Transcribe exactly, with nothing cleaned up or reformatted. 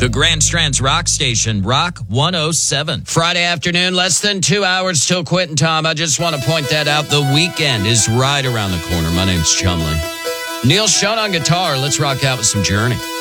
The Grand Strand's rock station, Rock one oh seven. Friday afternoon, less than two hours till quitting time. I just want to point that out. The weekend is right around the corner. My name's Chumley. Neil Schon on guitar. Let's rock out with some Journey.